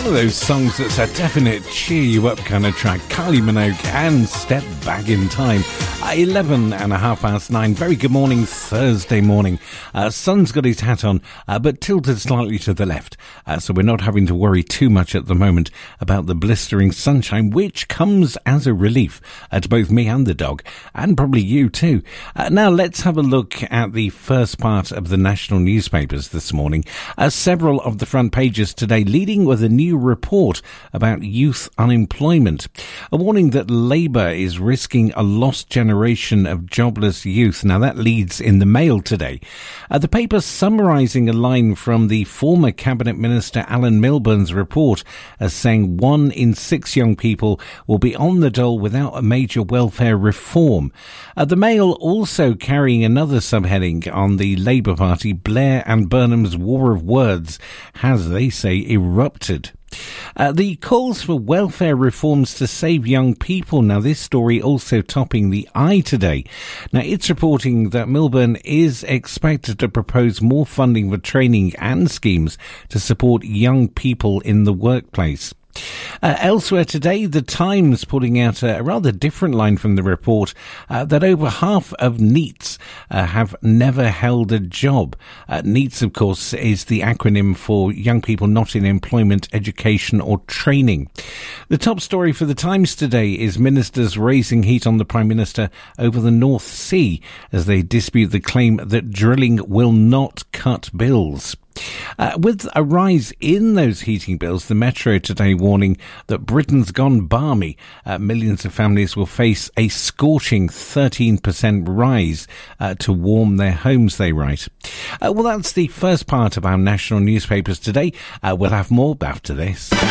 One of those songs that's a definite cheer you up kind of track. Kylie Minogue and Step Back in Time. 11 and a half past 9. Very good morning, Thursday morning. Sun's got his hat on, but tilted slightly to the left. So we're not having to worry too much at the moment about the blistering sunshine, which comes as a relief to both me and the dog, and probably you too. Now let's have a look at the first part of the national newspapers this morning. Several of the front pages today leading with a new report about youth unemployment. A warning that Labour is risking a lost generation of jobless youth. Now that leads in the Mail today. The paper summarising a line from the former Cabinet Minister Alan Milburn's report as saying 1 in 6 young people will be on the dole without a major welfare reform. The Mail also carrying another subheading on the Labour Party. Blair and Burnham's war of words has, they say, erupted. The calls for welfare reforms to save young people. Now, this story also topping the Eye today. Now, it's reporting that Milburn is expected to propose more funding for training and schemes to support young people in the workplace. Elsewhere today, The Times putting out a rather different line from the report that over half of NEETs have never held a job. NEETs, of course, is the acronym for young people not in employment, education or training. The top story for The Times today is ministers raising heat on the Prime Minister over the North Sea as they dispute the claim that drilling will not cut bills. With a rise in those heating bills, the Metro today warning that Britain's gone balmy. Millions of families will face a scorching 13% rise to warm their homes, they write. Well, that's the first part of our national newspapers today. We'll have more after this.